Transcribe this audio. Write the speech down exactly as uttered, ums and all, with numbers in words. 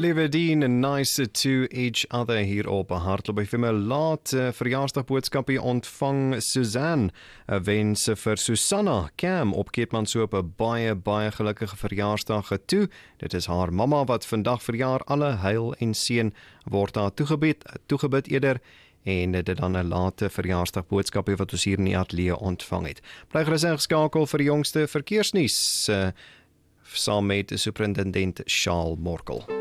Liewe Dean, nice to each other hier op Hartklop. Ek het my laat uh, verjaarsdagboodskapie ontvang. Suzanne uh, wens vir Susanna Cam op Keetmanshoop 'n baie baie gelukkige verjaarsdag toe. Dit is haar mamma wat vandag verjaar. Alle heil en seën word haar toegebid, toegebid eerder. En dit dan 'n late verjaarsdagboodskapie wat ons hier in die ateljee ontvang het. Bly gerus ingeskakel vir die jongste verkeersnuus uh, saam met superintendent Charles Morkel.